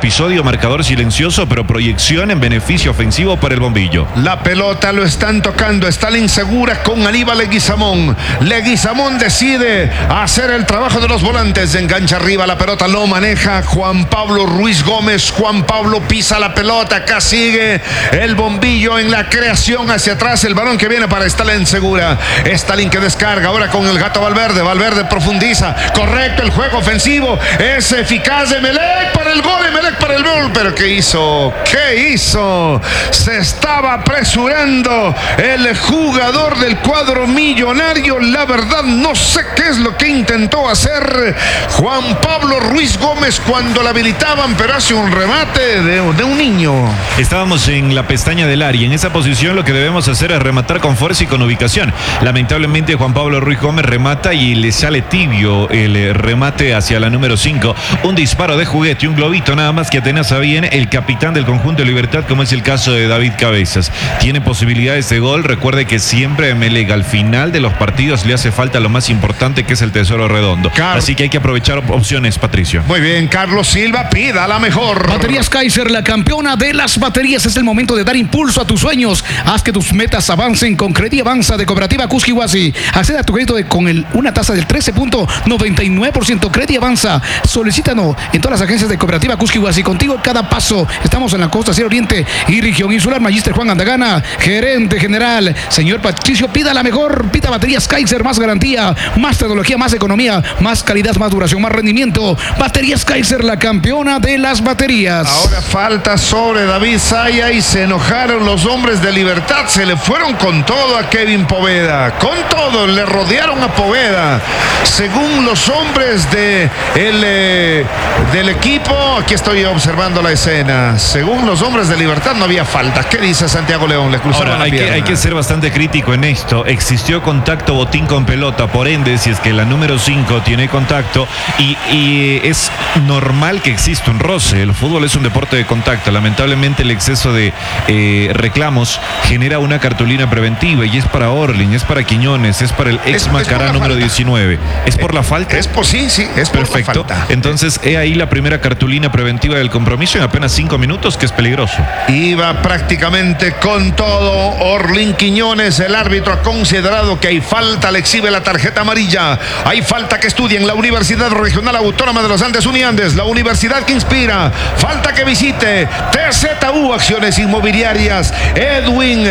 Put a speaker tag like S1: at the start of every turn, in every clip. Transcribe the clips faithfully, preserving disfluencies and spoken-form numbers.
S1: episodio, marcador silencioso, pero proyección en beneficio ofensivo para el Bombillo.
S2: La pelota lo están tocando, está la insegura con Aníbal Leguizamón. Leguizamón decide hacer el trabajo de los volantes, engancha arriba la pelota, lo maneja Juan Pablo Ruiz Gómez. Juan Pablo pisa la pelota, acá sigue el Bombillo en la creación hacia atrás, el balón que viene para Stalin Segura. Stalin que descarga ahora con el Gato Valverde. Valverde profundiza, correcto el juego ofensivo, es eficaz de Emelec para el gol, Emelec para el gol, pero ¿qué hizo? ¿Qué hizo? Se estaba apresurando el jugador del cuadro millonario, la verdad no sé qué es lo que intentó hacer Juan Pablo Ruiz Gómez cuando la habilitaban, pero hace un remate de, de un niño.
S1: Estábamos en la pestaña del área, en esa posición lo que debemos hacer es rematar con fuerza y con ubicación. Lamentablemente Juan Pablo Ruiz Gómez remata y le sale tibio el remate hacia la número cinco. Un disparo de juguete, un globito nada más que atenaza bien el capitán del conjunto de Libertad, como es el caso de David Cabezas. Tiene posibilidades de gol. Recuerde que siempre Emelec al final de los partidos le hace falta lo más importante, que es el tesoro redondo. Car Así que hay que aprovechar opciones, Patricio.
S2: Muy bien, Carlos Silva, pida la mejor.
S3: Baterías Kaiser, la campeona de las baterías. Es el momento de dar impulso a tus sueños. Haz que tus metas avancen con Credi Avanza de Cooperativa Cusquihuasi. Accede a tu crédito de, con el, una tasa del trece punto noventa y nueve por ciento. Credi Avanza. Solicítanos en todas las agencias de Cooperativa Cusquihuasi. Contigo cada paso. Estamos en la costa Sierra Oriente y región insular. Magister Juan Andagana, gerente general. Señor Patricio, pida la mejor. Pida baterías Kaiser, más garantía, más tecnología, más economía, más calidad, más duración, más rendimiento. Baterías Kaiser, la campeona de las baterías.
S2: Ahora falta sobre David Saya y se enojaron los hombres de Libertad. Se le fueron con todo a Kevin Poveda. Con todo, le rodearon a Poveda. Según los hombres de el, eh, del equipo, aquí estoy observando la escena. Según los hombres de Libertad no había falta. ¿Qué dice Santiago León? Le cruzaron
S1: Ahora,
S2: la
S1: hay que, hay que ser bastante crítico en esto. Existió contacto botín con pelota, por ende, si es que la número cinco tiene contacto y, y es normal que exista un roce. El fútbol es un deporte de contacto. Lamentablemente el exceso de eh, reclamos genera una cartulina preventiva y es para Orlin, es para Quiñones, es para el ex Macará número diecinueve. ¿Es por la falta?
S2: Es por sí, sí, es
S1: perfecto.
S2: Por la falta.
S1: Entonces, he ahí la primera cartulina preventiva del compromiso en apenas cinco minutos, que es peligroso.
S2: Iba prácticamente con todo Orlin Quiñones. El árbitro ha considerado que hay falta, le exhibe la tarjeta amarilla. Hay falta que estudia en la Universidad Regional Autónoma de los Andes Uniandes, la universidad que inspira. Falta que visite T Z U Acciones Inmobiliarias. Edwin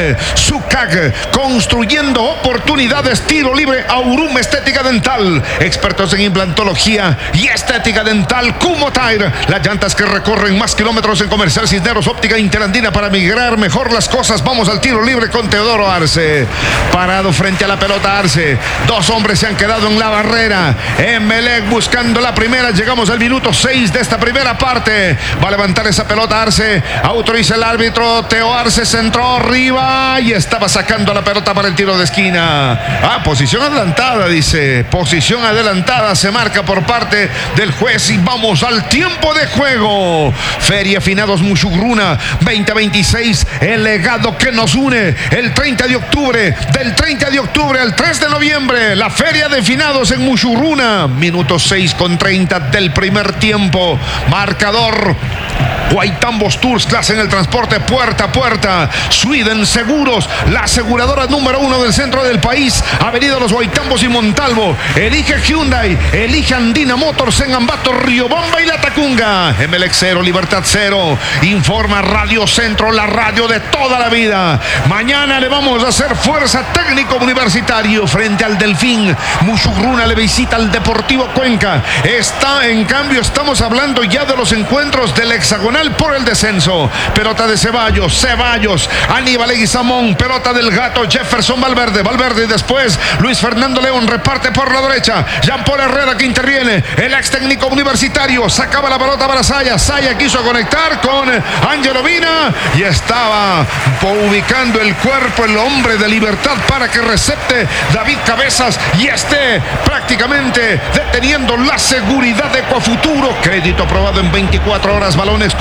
S2: Zucag, construyendo oportunidades. Tiro libre. Aurum Estética Dental, expertos en implantología y estética dental. Kumotire, las llantas que recorren más kilómetros en Comercial Cisneros. Óptica Interandina, para migrar mejor las cosas. Vamos al tiro libre con Teodoro Arce. Parado frente a la pelota Arce. Dos hombres se han quedado en la barrera. Emelec buscando la primera. Llegamos al minuto seis de esta primera parte. Va a levantar esa pelota Arce. Autoriza el árbitro. Teo Arce centró arriba y estaba sacando la pelota para el tiro de esquina. Ah, posición adelantada, dice. Posición adelantada se marca por parte del juez y vamos al tiempo de juego. Feria Finados Muchugruna veinte veintiséis, el legado que nos une. El treinta de octubre, del treinta de octubre al tres de noviembre, la Feria de Finados en Muchugruna. Minuto seis con treinta del primer tiempo. Marcador: Guaitambos Tours, clase en el transporte puerta a puerta. Sweden Seguros, la aseguradora número uno del centro del país. Avenida Los Guaitambos y Montalvo. Elige Hyundai, elige Andina Motors en Ambato, Riobamba y La Tacunga. Emelec cero, Libertad cero. Informa Radio Centro, la radio de toda la vida. Mañana le vamos a hacer fuerza. Técnico Universitario frente al Delfín. Muchugruna le visita al Deportivo Cuenca. Está, en cambio, estamos hablando ya de los encuentros del hexagonal por el descenso. Pelota de Ceballos, Ceballos, Aníbal Leguizamón, pelota del Gato Jefferson Valverde, Valverde y después Luis Fernando León reparte por la derecha. Jean Paul Herrera que interviene, el ex técnico Universitario, sacaba la pelota para Saya. Saya quiso conectar con Ángelo Vina y estaba ubicando el cuerpo el hombre de Libertad para que recepte David Cabezas y esté prácticamente deteniendo la seguridad de Ecuafuturo. Crédito aprobado en veinticuatro horas. Balones con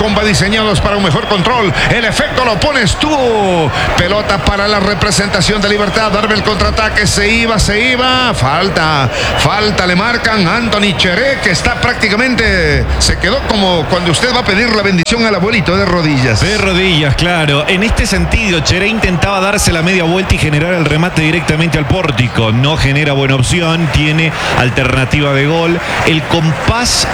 S2: comba diseñados para un mejor control. El efecto lo pones tú. Pelota para la representación de Libertad. Darme el contraataque. Se iba, se iba. Falta. Falta le marcan. Anthony Cheré, que está prácticamente... Se quedó como cuando usted va a pedir la bendición al abuelito de rodillas.
S1: De rodillas, claro. En este sentido, Cheré intentaba darse la media vuelta y generar el remate directamente al pórtico. No genera buena opción. Tiene alternativa de gol. El compás...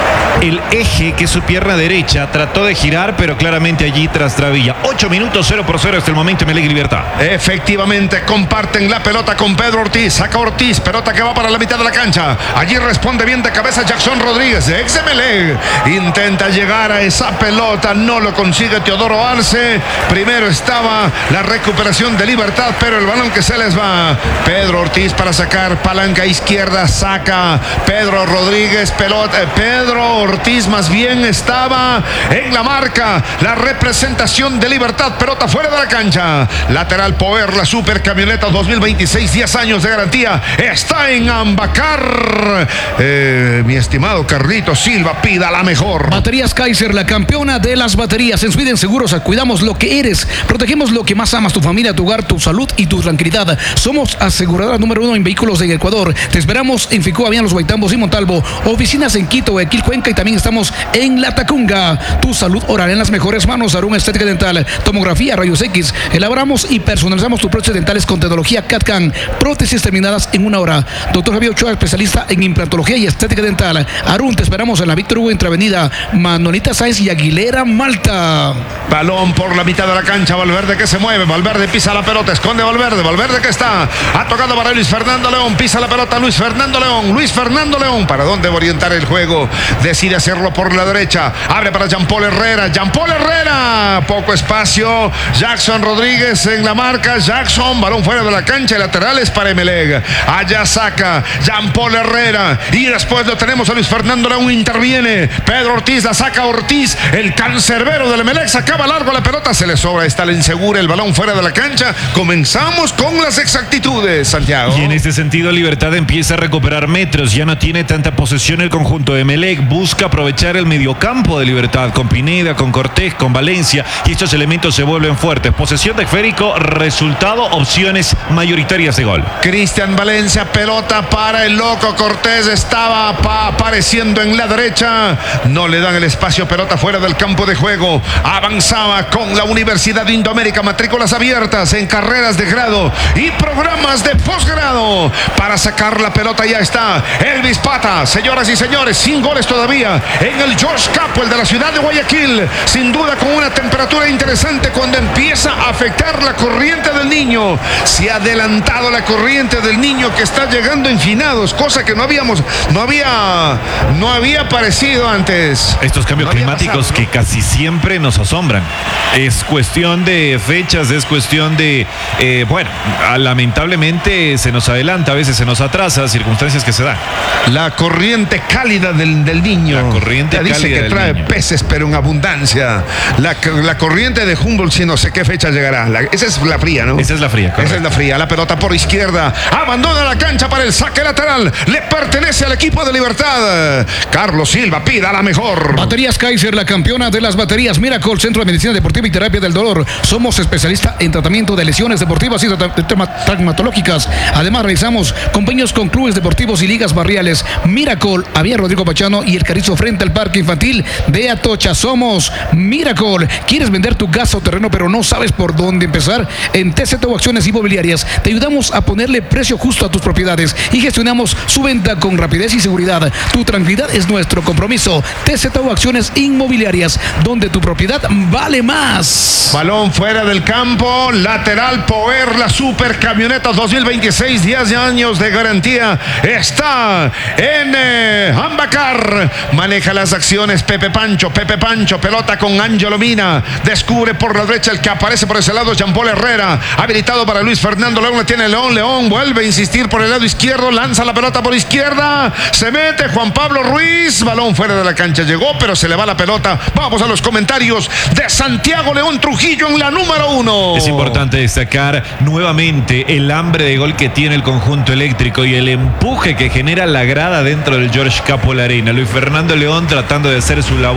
S1: El eje, que es su pierna derecha, trató de girar, pero claramente allí tras trabilla. ocho minutos, cero por cero hasta el momento. Emelec y Libertad.
S2: Efectivamente, comparten la pelota con Pedro Ortiz. Saca Ortiz, pelota que va para la mitad de la cancha. Allí responde bien de cabeza Jackson Rodríguez, ex Emelec. Intenta llegar a esa pelota, no lo consigue Teodoro Arce. Primero estaba la recuperación de Libertad, pero el balón que se les va. Pedro Ortiz para sacar, palanca izquierda, saca Pedro Rodríguez, pelota, Pedro Ortiz más bien estaba en la marca. La representación de Libertad, pelota fuera de la cancha. Lateral Power, la super camioneta dos mil veintiséis, diez años de garantía. Está en Ambacar. Eh, mi estimado Carlito Silva, pida la mejor.
S3: Baterías Kaiser, la campeona de las baterías. En Sweden Seguros cuidamos lo que eres. Protegemos lo que más amas, tu familia, tu hogar, tu salud y tu tranquilidad. Somos aseguradora número uno en vehículos en Ecuador. Te esperamos en Ficúa, Los Guaitambos y Montalvo. Oficinas en Quito, Equil, Cuenca, y también estamos en La Tacunga. Tu salud oral en las mejores manos. Arun Estética Dental, tomografía, rayos X. Elaboramos y personalizamos tus prótesis dentales con tecnología C A D C A M. Prótesis terminadas en una hora. Doctor Javier Ochoa, especialista en implantología y estética dental. Arun, te esperamos en la Víctor Hugo, entre Avenida Manolita Sáenz y Aguilera, Malta.
S2: Balón por la mitad de la cancha. Valverde que se mueve. Valverde pisa la pelota. Esconde Valverde. Valverde que está. Ha tocado para Luis Fernando León. Pisa la pelota Luis Fernando León. Luis Fernando León. ¿Para dónde va a orientar el juego? Decide hacerlo por la derecha. Abre para Jean Paul Herrera. Jean Paul Herrera. Poco espacio. Jackson Rodríguez en la marca. Jackson. Balón fuera de la cancha. Laterales para Emelec. Allá saca Jean Paul Herrera. Y después lo tenemos a Luis Fernando León. Interviene Pedro Ortiz. La saca Ortiz. El cancerbero del Emelec. Sacaba largo la pelota. Se le sobra. Está la insegura. El balón fuera de la cancha. Comenzamos con las exactitudes, Santiago.
S1: Y en este sentido, Libertad empieza a recuperar metros. Ya no tiene tanta posesión el conjunto de Emelec. Busca aprovechar el mediocampo de Libertad con Pineda, con Cortés, con Valencia, y estos elementos se vuelven fuertes. Posesión de esférico, resultado, opciones mayoritarias de gol.
S2: Cristian Valencia, pelota para el loco Cortés, estaba apareciendo en la derecha, no le dan el espacio, pelota fuera del campo de juego. Avanzaba con la Universidad de Indoamérica, matrículas abiertas en carreras de grado y programas de posgrado. Para sacar la pelota ya está Elvis Pata, señoras y señores, sin goles todavía en el George Capwell de la ciudad de Guayaquil, sin duda con una temperatura interesante cuando empieza a afectar la corriente del Niño. Se ha adelantado la corriente del Niño que está llegando en finados, cosa que no habíamos, no había, no había aparecido antes.
S1: Estos cambios
S2: no
S1: climáticos
S2: pasado,
S1: que
S2: ¿no?
S1: casi siempre nos asombran. Es cuestión de fechas, es cuestión de, eh, bueno, lamentablemente se nos adelanta, a veces se nos atrasa, circunstancias que se dan.
S2: La corriente cálida del, del Niño.
S1: La corriente
S2: ya dice
S1: cálida
S2: que
S1: del
S2: trae
S1: Niño.
S2: peces, pero en abundancia. La, la corriente de Humboldt, si no sé qué fecha llegará. La, esa es la fría, ¿no?
S1: Esa es la fría, correcto.
S2: Esa es la fría. La pelota por izquierda. Abandona la cancha para el saque lateral. Le pertenece al equipo de Libertad. Carlos Silva, pida la mejor.
S3: Baterías Kaiser, la campeona de las baterías. Miracle, Centro de Medicina Deportiva y Terapia del Dolor. Somos especialistas en tratamiento de lesiones deportivas y tra- traumatológicas. Además, realizamos convenios con clubes deportivos y ligas barriales. Miracle, Avenida Rodrigo Pachano y El Carrizo frente al Parque Infantil de Atocha. Somos Miracle. ¿Quieres vender tu casa o terreno pero no sabes por dónde empezar? En T Z U Acciones Inmobiliarias te ayudamos a ponerle precio justo a tus propiedades y gestionamos su venta con rapidez y seguridad. Tu tranquilidad es nuestro compromiso. T Z U Acciones Inmobiliarias, donde tu propiedad vale más.
S2: Balón fuera del campo, lateral Power, la super camioneta dos mil veintiséis, diez años de garantía. Está en eh, Ambacar. Maneja las acciones Pepe Pancho, Pepe Pancho, pelota con Ángelo Mina. Descubre por la derecha el que aparece por ese lado, Jean Paul Herrera. Habilitado para Luis Fernando León, la tiene León. León vuelve a insistir por el lado izquierdo, lanza la pelota por izquierda. Se mete Juan Pablo Ruiz. Balón fuera de la cancha, llegó, pero se le va la pelota. Vamos a los comentarios de Santiago León Trujillo en la número uno.
S1: Es importante destacar nuevamente el hambre de gol que tiene el conjunto eléctrico y el empuje que genera la grada dentro del George Capwell Arena. Luis Fernando León tratando de hacer su labor de capitán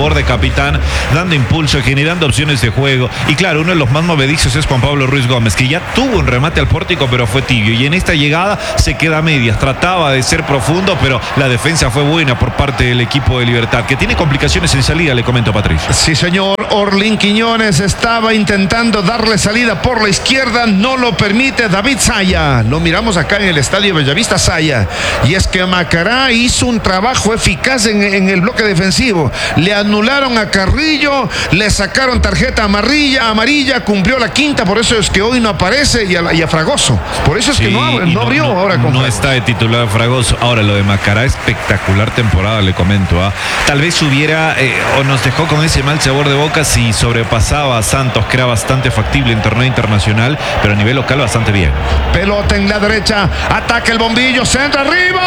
S1: capitán, dando impulso, generando opciones de juego. Y claro, uno de los más movedizos es Juan Pablo Ruiz Gómez, que ya tuvo un remate al pórtico, pero fue tibio. Y en esta llegada se queda a medias. Trataba de ser profundo, pero la defensa fue buena por parte del equipo de Libertad, que tiene complicaciones en salida, le comento, Patricio.
S2: Sí, señor. Orlín Quiñones estaba intentando darle salida por la izquierda, no lo permite David Saya. Lo miramos acá en el estadio Bellavista Saya. Y es que Macará hizo un trabajo eficaz en, en el bloque defensivo. Le anularon a Carrillo, le sacaron tarjeta amarilla, amarilla, cumplió la quinta, por eso es que hoy no aparece, y a, y a Fragoso. Por eso es sí, que no, no, no abrió
S1: no,
S2: ahora con
S1: No Fragoso. Está de titular Fragoso. Ahora, lo de Macará, espectacular temporada, le comento. ¿eh? Tal vez hubiera, eh, o nos dejó con ese mal sabor de boca si sobrepasaba a Santos, que era bastante factible en torneo internacional, pero a nivel local bastante bien.
S2: Pelota en la derecha, ataca el bombillo, centro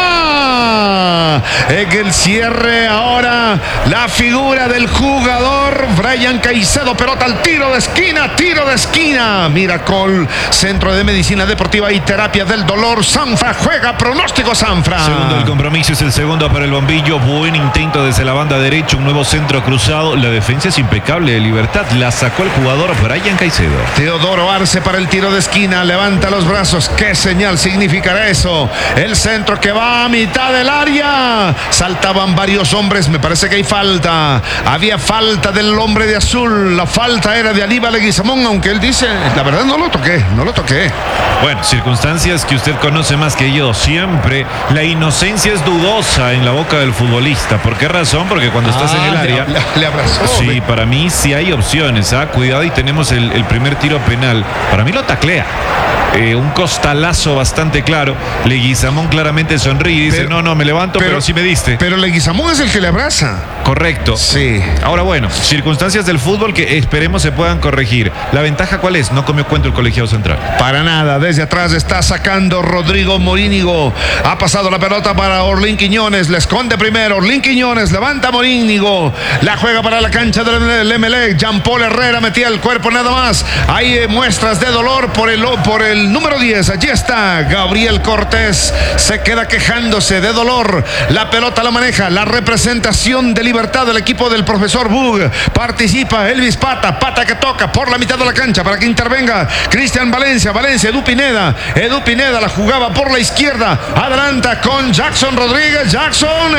S2: arriba. En el cierre ahora la figura del jugador Brian Caicedo, pelota al tiro de esquina, tiro de esquina. Miracol, Centro de Medicina Deportiva y Terapia del Dolor. Sanfra juega, pronóstico Sanfra.
S1: Segundo del compromiso, es el segundo para el bombillo. Buen intento desde la banda derecha, un nuevo centro cruzado. La defensa es impecable de Libertad, la sacó el jugador Brian Caicedo.
S2: Teodoro Arce para el tiro de esquina, levanta los brazos. ¿Qué señal significará eso? El centro que va a mitad del área. Saltaban varios hombres, me parece que hay falta. Había falta del hombre de azul. La falta era de Aníbal Leguizamón, aunque él dice, la verdad no lo toqué, no lo toqué.
S1: Bueno, circunstancias que usted conoce más que yo. Siempre la inocencia es dudosa en la boca del futbolista. ¿Por qué razón? Porque cuando ah, estás en el área...
S2: Le, le abrazó.
S1: Sí, para mí sí hay opciones. ¿ah? Cuidado, y tenemos el, el primer tiro penal. Para mí lo taclea. Eh, un costalazo bastante claro. Leguizamón claramente sonríe y dice, pero, no, no, me levanto, pero, pero sí me diste.
S2: Pero Leguizamón es el que le abraza.
S1: Correcto.
S2: Sí.
S1: Ahora, bueno, circunstancias del fútbol que esperemos se puedan corregir. ¿La ventaja cuál es? No comió cuento el colegiado central.
S2: Para nada. Desde atrás está sacando Rodrigo Morínigo. Ha pasado la pelota para Orlín Quiñones. Le esconde primero. Orlín Quiñones levanta Morínigo. La juega para la cancha del Emelec. Jean Paul Herrera metía el cuerpo nada más. Hay eh, muestras de dolor por el, por el número diez. Allí está Gabriel Cortés. Se queda quejándose de dolor. La pelota la maneja la representación de Libertad del equipo del profesor Bug. Participa Elvis Pata. Pata que toca por la mitad de la cancha para que intervenga Cristian Valencia. Valencia, Edu Pineda. Edu Pineda la jugaba por la izquierda. Adelanta con Jackson Rodríguez. Jackson.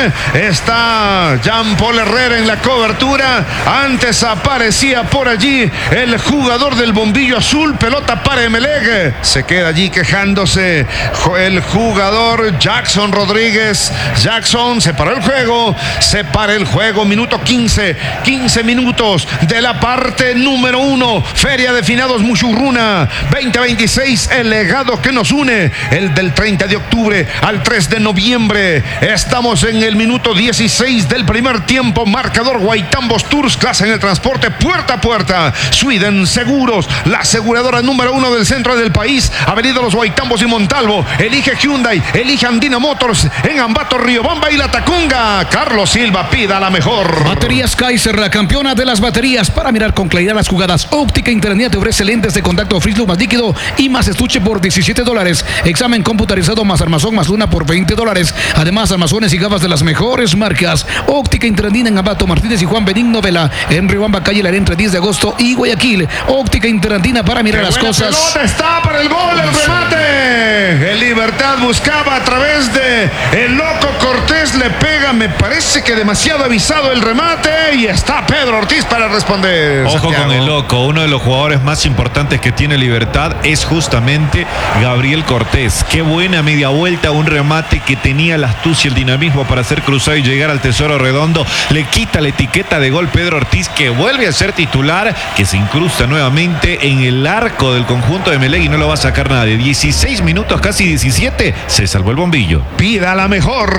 S2: Está Jean Paul Herrera en la cobertura. Antes aparecía por allí el jugador del bombillo azul. Pelota para Emelec. Se queda allí quejándose el jugador Jackson Rodríguez. Jackson se paró el juego. Se para el juego. Minuto quince. quince minutos de la parte número uno. Feria de Finados Muchurruna veinte veintiséis. El legado que nos une. El del treinta de octubre al tres de noviembre. Estamos en el minuto dieciséis del primer tiempo. Marcador Guaitambos Tours. Clase en el transporte puerta a puerta. Sweden Seguros. La aseguradora número uno del centro del país. Avenida Los Guaitambos y Montalvo. Elige Hyundai. Elige Andina Motors. En Ambato, Riobamba y La Tacunga. Carlos Silva, pida la mejor.
S3: Baterías Kaiser, la campeona de las baterías. Para mirar con claridad las jugadas. Óptica Internet te ofrece lentes de contacto Frislo más líquido y más estuche por diecisiete dólares. Examen computarizado más armazón más luna por veinte dólares. Además, armazones y gafas de las mejores marcas. Óptica Internet en Ambato, Martínez y Juan Benigno Vela. En Riobamba, calle Larén, entre diez de agosto y Guayaquil. Óptica Internet para mirar las cosas.
S2: Pelota está para el gol, el remate. El Libertad buscaba a través de el loco Cortés. Le pega, me parece que demasiado avisado el remate. Y está Pedro Ortiz para responder.
S1: Ojo
S2: Santiago.
S1: Con el loco. Uno de los jugadores más importantes que tiene Libertad es justamente Gabriel Cortés. Qué buena media vuelta, un remate que tenía la astucia y el dinamismo para hacer cruzado y llegar al tesoro redondo. Le quita la etiqueta de gol Pedro Ortiz, que vuelve a ser titular, que se incrusta nuevamente en el arco del conjunto de Emelec y no lo va a sacar nadie. dieciséis minutos, casi diecisiete, se salvó el bombillo.
S2: Pida la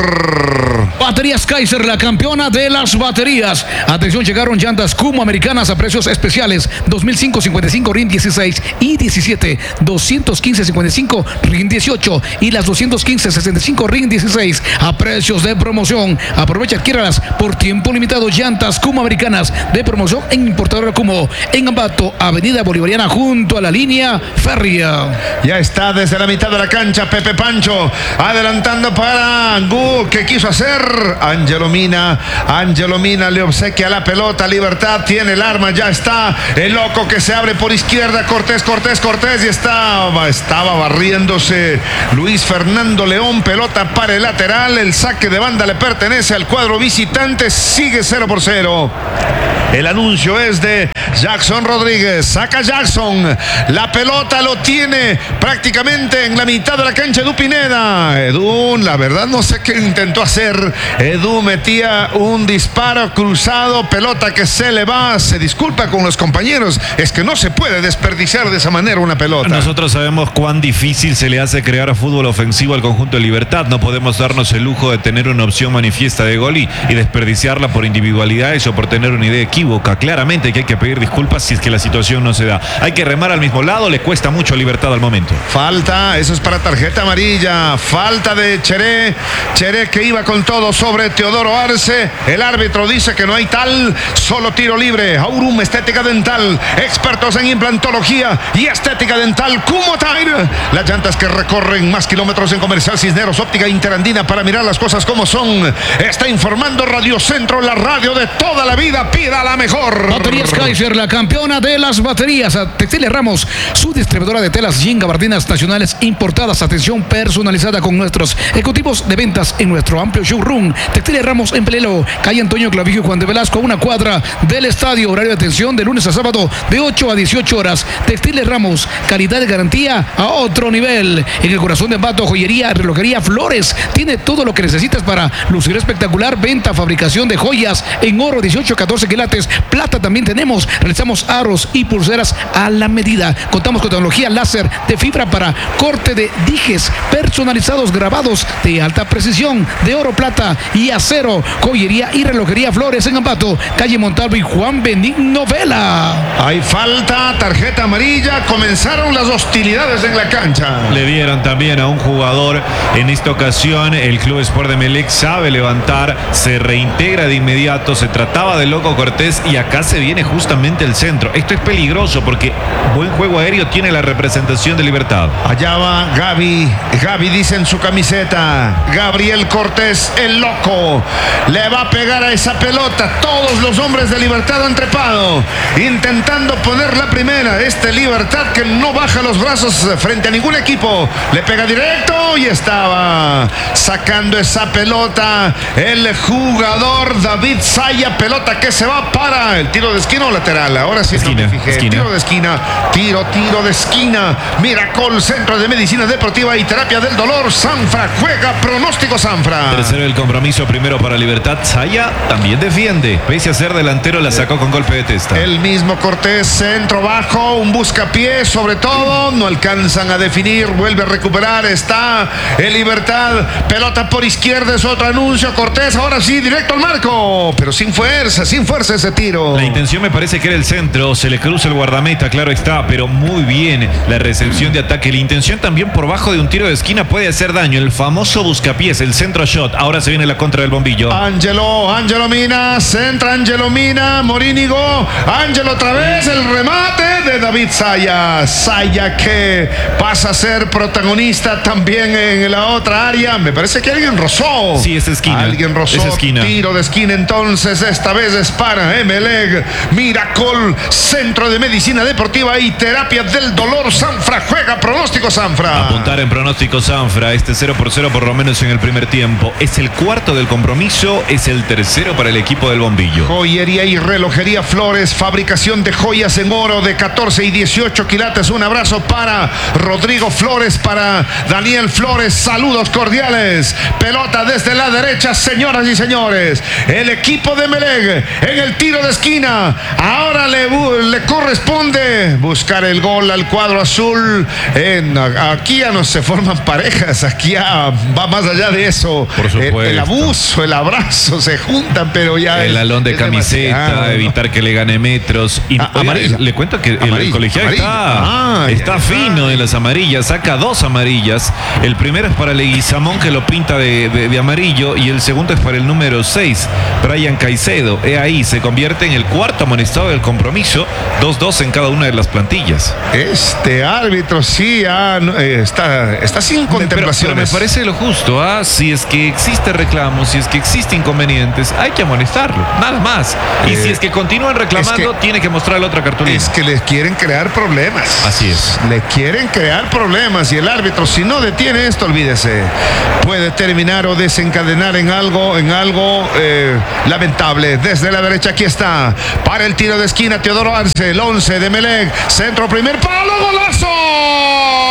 S2: mejor.
S3: Baterías Kaiser, la campeona de las baterías. Atención, llegaron llantas Kumo americanas a precios especiales. dos mil cinco cincuenta y cinco R I N dieciséis y diecisiete. doscientos quince cincuenta y cinco R I N dieciocho. Y las doscientos quince sesenta y cinco R I N dieciséis a precios de promoción. Aprovecha, adquiéralas por tiempo limitado. Llantas Kumo americanas de promoción en importadora Kumo. En Ambato, Avenida Bolivariana, junto a la línea férrea.
S2: Ya está desde la mitad de la cancha Pepe Pancho. Adelantando para Gu, que quiso hacer Angelo Mina. Angelo Mina le obsequia obsequia la pelota. Libertad tiene el arma, ya está el loco que se abre por izquierda. Cortés, Cortés, Cortés y estaba, estaba barriéndose Luis Fernando León. Pelota para el lateral. El saque de banda le pertenece al cuadro visitante. Sigue cero por cero. El anuncio es de Jackson Rodríguez. Saca Jackson. La pelota lo tiene prácticamente en la mitad de la cancha Edu Pineda. Edu, la verdad no sé qué intentó hacer. Edu metía un disparo cruzado. Pelota que se le va. Se disculpa con los compañeros. Es que no se puede desperdiciar de esa manera una pelota.
S1: Nosotros sabemos cuán difícil se le hace crear fútbol ofensivo al conjunto de Libertad. No podemos darnos el lujo de tener una opción manifiesta de gol y, y desperdiciarla por individualidades o por tener una idea equívoca. Claramente que hay que pedir disculpas si es que la situación no se da. Hay que remar al mismo lado, le cuesta mucho a Libertad al momento.
S2: Falta, eso es para tarjeta amarilla. Falta de Cheré. Cheré que iba con todo sobre Teodoro Arce. El árbitro dice que no hay tal, solo tiro libre. Aurum Estética Dental, expertos en implantología y estética dental. Kumotire, las llantas que recorren más kilómetros en Comercial Cisneros, óptica interandina para mirar las cosas como son. Está informando Radio Centro, la radio de toda la vida. Pida la mejor.
S3: Baterías Kaiser, la campeona de las baterías. Textiles Ramos, su distribuidora de telas jean gabardinas nacionales importadas. Atención personalizada con nuestros ejecutivos de ventas en nuestro amplio showroom. Textiles Ramos en Pelelo, calle Antonio Clavijo y Juan de Velasco, a una cuadra del estadio. Horario de atención de lunes a sábado de ocho a dieciocho horas. Textiles Ramos, calidad de garantía a otro nivel. En el corazón de Ambato, joyería, relojería, flores. Tiene todo lo que necesitas para lucir espectacular. Venta, fabricación de joyas en oro dieciocho, catorce quilates. Plata también tenemos. Realizamos aros y pulseras a la medida. Contamos con tecnología láser de fibra para corte de dijes personalizados, grabados de alta precisión, de oro, plata y acero. Joyería y relojería Flores en Ambato, calle Montalvo y Juan Benigno Vela.
S2: Hay falta, tarjeta amarilla. Comenzaron las hostilidades en la cancha.
S1: Le dieron también a un jugador. En esta ocasión el Club Sport de Emelec sabe levantar, se reintegra de inmediato. Se trataba de Loco Cortés y acá se viene justamente el centro. Esto es peligroso porque buen juego aéreo tiene la representación de Libertad.
S2: Allá va Gaby. Gaby dice en su camiseta. Gabriel Cortés, el loco. Le va a pegar a esa pelota. Todos los hombres de Libertad han trepado, intentando poner la primera. Este Libertad que no baja los brazos frente a ningún equipo. Le pega directo y estaba sacando esa pelota el jugador David Saya. Pelota que se va para el tiro de esquina o lateral. Ahora sí
S1: esquina,
S2: no me fijé.
S1: esquina.
S2: Tiro de esquina. Tiro, tiro de esquina. Miracol, Centro de Medicina Deportiva y Terapia del Dolor. Sanfra juega, pronóstico Sanfra.
S1: Tercero el compromiso, primero para Libertad. Saya también defiende. Pese a ser delantero, la sacó con golpe de testa.
S2: El mismo Cortés, centro bajo, un buscapié sobre todo. No alcanzan a definir. Vuelve a recuperar. Está el Libertad. Pelota por izquierda, es otro anuncio. Cortés, ahora sí, directo al marco. Pero sin fuerza, sin fuerza ese tiro.
S1: La intención me parece que era el centro. Se le cruza el guardameta, claro está. Pero muy bien la recepción de ataque. La intención también por bajo de un tiro de esquina puede hacer daño. El famoso buscapiés, el centro shot. Ahora se viene la contra del bombillo.
S2: Ángelo, Ángelo Mina, centra Ángelo Mina, Morínigo, Ángelo otra vez, el remate de David Saya. Saya que pasa a ser protagonista también en la otra área. Me parece que alguien rozó.
S1: Sí, es esquina.
S2: Alguien rozó.
S1: Es esquina.
S2: Tiro de esquina entonces, esta vez es para Emelec. Miracol, Centro de Medicina Deportiva y Terapia del Dolor. Sanfra juega, pronóstico Sanfra.
S1: Apuntar en pronóstico Sanfra. Este cero por cero por lo menos en el primer tiempo. Es el cuarto del compromiso, es el tercero para el equipo del bombillo.
S2: Joyería y relojería Flores, fabricación de joyas en oro de catorce y dieciocho quilates. Un abrazo para Rodrigo Flores, para Daniel Flores. Saludos cordiales. Pelota desde la derecha, señoras y señores. El equipo de Emelec en el tiro de esquina. Ahora le, le corresponde buscar el gol al cuadro azul. En, aquí ya no se forman parejas, aquí ya va más allá de eso.
S1: Por supuesto.
S2: El, el abuso, el abrazo se juntan, pero ya
S1: el
S2: es,
S1: alón de
S2: es
S1: camiseta, evitar que le gane metros. Y
S2: Ah,
S1: oye,
S2: amarilla.
S1: le cuento que el, el
S2: Amarilla,
S1: colegial
S2: amarilla.
S1: está,
S2: Ah,
S1: está
S2: ya,
S1: fino
S2: ya.
S1: en las amarillas, saca dos amarillas. El primero es para Leguizamón, que lo pinta de, de, de amarillo, y el segundo es para el número seis, Brian Caicedo. He ahí, se convierte en el cuarto amonestado del compromiso. dos dos en cada una de las las plantillas.
S2: Este árbitro sí ah, no, eh, está, está sin contemplaciones.
S1: Pero, pero me parece lo justo, ¿ah? Si es que existe reclamo, si es que existe inconvenientes, hay que amonestarlo, nada más. Y
S2: Eh,
S1: si es que continúan reclamando,
S2: es que,
S1: tiene que mostrar la otra cartulina.
S2: Es que les quieren crear problemas.
S1: Así es.
S2: Le quieren crear problemas y el árbitro, si no detiene esto, olvídese, puede terminar o desencadenar en algo, en algo eh, lamentable. Desde la derecha aquí está, para el tiro de esquina, Teodoro Arce, el once de Melec, centro, primer palo, golazo.